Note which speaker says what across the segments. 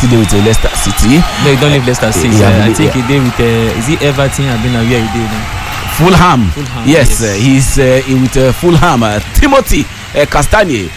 Speaker 1: still there with Leicester City.
Speaker 2: No, he don't leave Leicester City. I think he did with is he Everton? I've been aware he did.
Speaker 1: Fulham. Yes. He's with Fulham. Timothy Castagne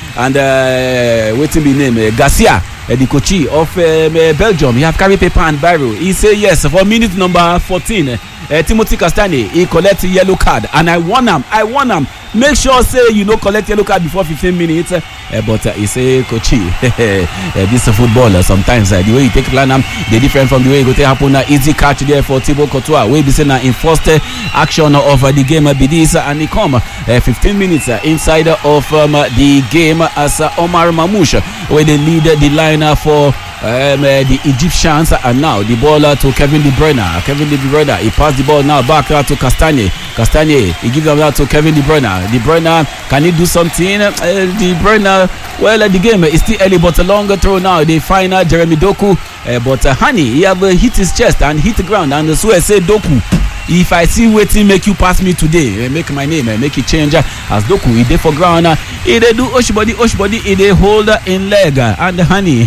Speaker 1: and waiting be name Garcia, the coach of Belgium. He have carry paper and biro. He say yes for minute number 14. Timothy Castagne, he collect yellow card, and I warn him. Make sure say you no collect yellow card before 15 minutes. But he say, coachy, this is football. Sometimes the way you take plan they different from the way you go to happen. Easy catch there for Thibaut Courtois. We be saying in first action of the game be this, and he come 15 minutes inside of the game as Omar Mamouche, where they lead the line for the Egyptians, and now the ball to Kevin De Bruyne. Kevin De Bruyne, he passed the ball now back to Castagne. Castagne, he gives them out to Kevin De Bruyne. De Bruyne, can he do something? De Bruyne, well, the game is still early, but a longer throw now. They find Jeremy Doku, but Hani, he have hit his chest and hit the ground, and so I say Doku, if I see waiting make you pass me today, make my name, make it change. As Doku, he dey for ground, he dey do Oshibodi, he dey hold in leg, and Honey,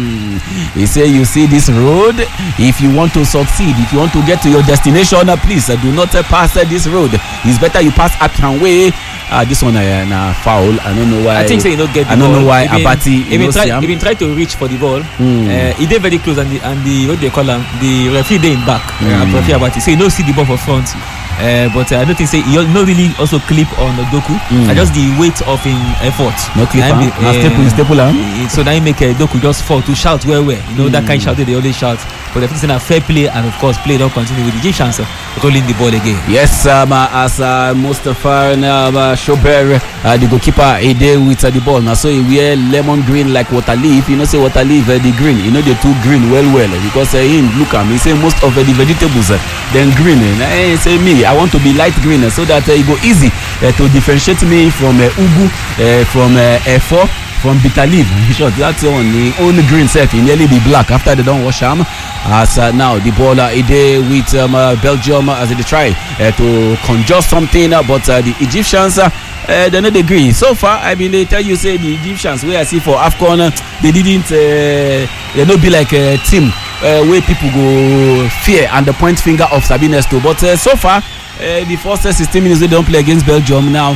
Speaker 1: he say, you see this road, if you want to succeed, if you want to get to your destination, please do not pass this road. It's better you pass Appian Way. This one na foul. I don't know why.
Speaker 2: I think so. You don't get the
Speaker 1: I don't
Speaker 2: ball.
Speaker 1: know why Abati.
Speaker 2: He been trying to reach for the ball. He did very close, and the what they call him, the referee dey in back. Referee Abati. So you don't see the ball for front. But I don't think say he not really also clip on the Doku. Just the weight of his effort.
Speaker 1: No clip. Staple.
Speaker 2: So now he make Doku just fall to shout where. You know that kind of shout they always shout. But the thing is a fair play, and of course play don't continue with the Egyptians rolling the ball again.
Speaker 1: Yes, as Mustafa Shober, the goalkeeper, he there with the ball. Now so he wear lemon green like water leaf. You know say water leaf the green. You know the two green well because he look at me say most of the vegetables then green. He say me I want to be light green so that it go easy to differentiate me from ugu, from F4. From bitter leaf, short. That's on the only green self. He nearly be black after they don't wash him. As now the ball day with Belgium as they try to conjure something, but the Egyptians they not agree. So far, I mean they tell you say the Egyptians where I see for AFCON they didn't they not be like a team where people go fear and the point finger of Sabine Esto. But so far. The first 16 minutes they don't play against Belgium now.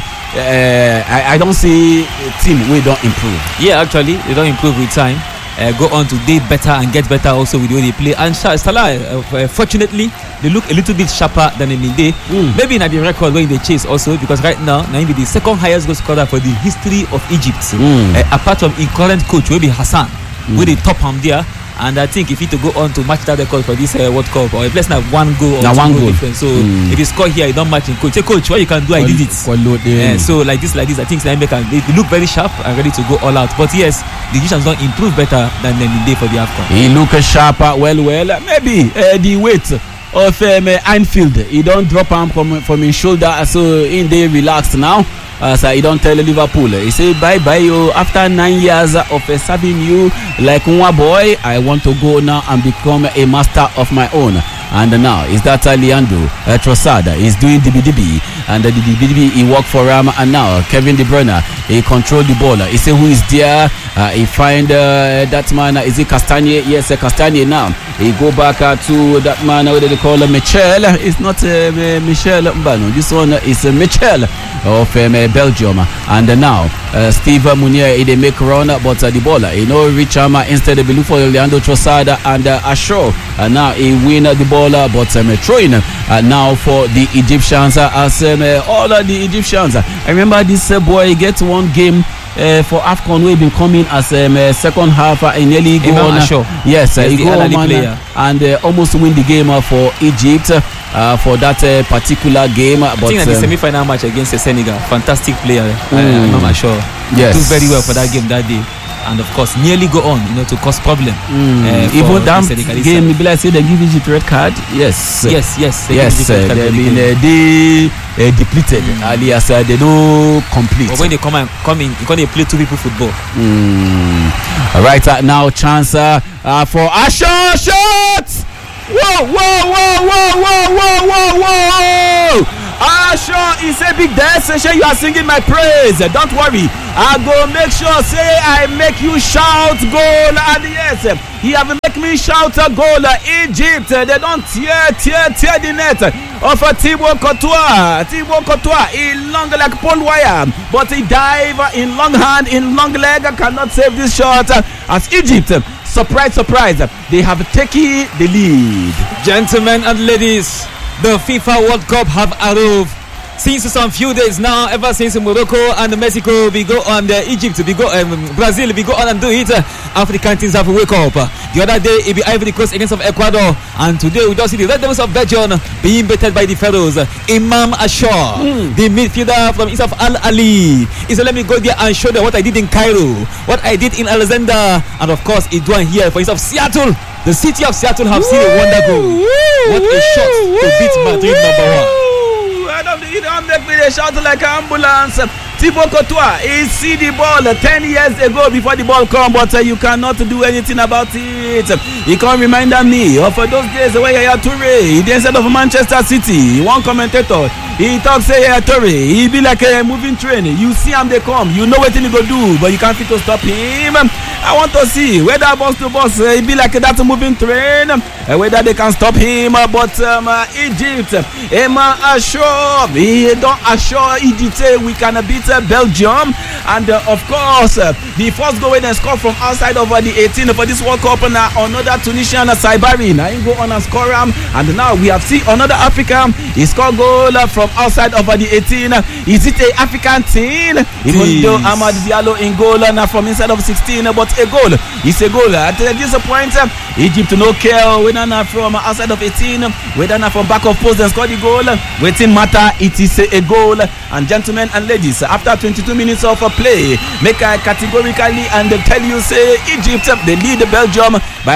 Speaker 1: I don't see a team we don't improve. Yeah, actually they don't improve with time. Go on to do better and get better also with the way they play. And Salah, fortunately, they look a little bit sharper than in the day. Maybe in the record when they chase also because right now be the second highest goal scorer for the history of Egypt. Apart from the current coach will be Hassan, with the top arm there. And I think if he to go on to match that record for this World Cup, or if let's not one goal or one goal difference. So if you score here, you don't match in coach. Say coach, what you can do, I did it. So like this, I think they look very sharp and ready to go all out. But yes, the Egyptians don't improve better than the day for the AFCON. He look sharper, well. Maybe the weight of Anfield, he don't drop arm from his shoulder, so in they relaxed now. So he don't tell Liverpool. He say bye you. After 9 years of serving you like one boy, I want to go now and become a master of my own. And now is that Leandro Trossard is doing DBDB, and the DBDB he work for him. And now Kevin De Bruyne he control the ball. He say who is there? He find that man. Is it Castagne? Yes, Castagne. Now he go back to that man. What do they call him? Michel. It's not Michel Mbano. This one is Michel of Belgium. And now Steve Mounier they make run, but the ball he no reach him. Instead they look for Leandro Trossard and Ashore. And now he win the ball, but throwing now for the Egyptians as all of the Egyptians. I remember this boy get one game for AFCON we been coming as second half in nearly go on. Yes, he go on and almost win the game for Egypt for that particular game. But I think the semi-final match against Senegal, fantastic player. I'm sure. Yes, do very well for that game that day. And of course, nearly go on, to cause problem. Even that game, maybe I say they give Egypt red card. Yes. They've been depleted. Alias, they don't complete. But when they come in, they play two people football. Right now, chance for Asher shot. Whoa! Sure, he say big dance. Sure, you are singing my praise. Don't worry, I go make sure say I make you shout goal. And yes, he have make me shout a goal. Egypt, they don't tear the net of Thibaut Courtois. Thibaut Courtois, he long like pole wire, but he dive in long hand, in long leg, cannot save this shot. As Egypt, surprise, they have taken the lead.
Speaker 2: Gentlemen and ladies, the FIFA World Cup have arrived. Since some few days now, ever since Morocco and Mexico, we go on Egypt, we go Brazil, we go on and do it. African teams have wake up. The other day, it be Ivory Coast against of Ecuador, and today we just see the Red Devils of Belgium being battered by the Pharaohs. Imam Ashur, the midfielder from east of Al Ali, he said, "Let me go there and show them what I did in Cairo, what I did in Alexander, and of course, it one here for east of Seattle. The city of Seattle have seen a wonder goal. What a shot to beat Madrid #1."
Speaker 1: You don't make me shout like an ambulance. Thibaut Courtois, he see the ball 10 years ago before the ball come, but you cannot do anything about it. He can't remind me of those days where Yaya Toure, the instead of Manchester City, one commentator, he talks say Yaya Toure, he be like a moving train. You see him, they come, you know what he go do, but you can't fit to stop him. I want to see whether boss to boss, he be like that moving train, whether they can stop him. But Egypt, Imam Ashur, he don't assure Egypt we can beat Belgium, and of course the first goal when they score from outside of the 18 for this World Cup, and another Tunisian Saibari now he go on and score him, and now we have seen another African he score goal from outside of the 18. Is it a African team? Even though Amad Diallo in goal now from inside of 16, but a goal is a goal. At this point, Egypt no care whether not from outside of 18, whether not from back of post and score the goal. Waiting matter, it is a goal. And gentlemen and ladies, after 22 minutes of play, make I categorically and tell you say Egypt they lead Belgium by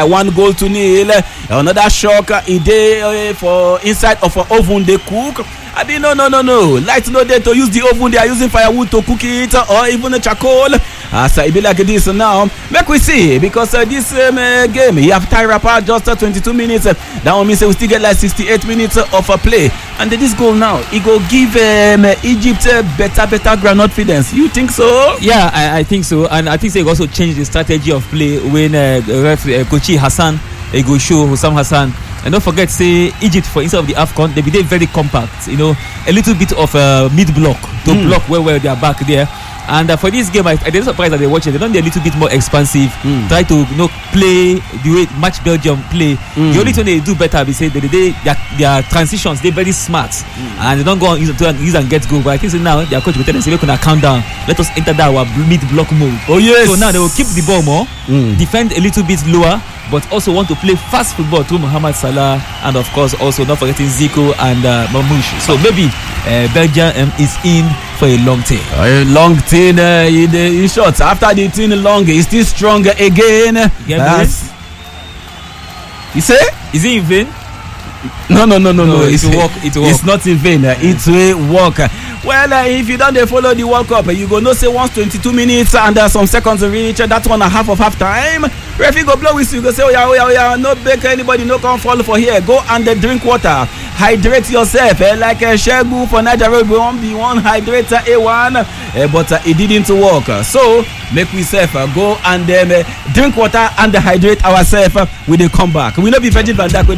Speaker 1: 1-0. Another shock idea for inside of an oven they cook. I mean, no. Light no there to use the oven. They are using firewood to cook it, or even a charcoal. So it be like this now. Make we see, because this game, you have tie wrapper just 22 minutes. That one means we still get like 68 minutes of play. And this goal now, it go give Egypt better ground confidence. You think so?
Speaker 2: Yeah, I think so. And I think they also changed the strategy of play when Coach Hassan go show Hussam Hassan. And don't forget, say Egypt for instead of the AFCON, they be very compact, a little bit of mid block to block where they are back there. And for this game, I didn't surprise that they watch it. They don't be a little bit more expansive, try to play the way match Belgium play. The only thing they do better, they say their transitions, they're very smart, and they don't go on use and get goal. But I think so now their coach will tell them, say, we're gonna count down. Let us enter that our mid block mode.
Speaker 1: Oh yes.
Speaker 2: So now they will keep the ball more, defend a little bit lower, but also want to play fast football through Mohamed Salah, and of course also not forgetting Zico and Mamouche. So maybe Belgium is in for a long thing.
Speaker 1: A long thing in short. After the thing long, is still stronger again. You say?
Speaker 2: Is it in vain?
Speaker 1: No.
Speaker 2: It will work.
Speaker 1: It's not in vain. It will work. Well, if you don't follow the World Cup, you go no say once 22 minutes and some seconds reach that 1.5 of half time. Referee go blow whistle. You go say, oh yeah, no bake anybody, no come fall for here. Go and drink water. Hydrate yourself. Like a Shegu for Nigeria, we won't be one hydrator A1, but it didn't work. So make we safe go and drink water and hydrate ourselves. We will come back. We will not be Virgil Van Dijk.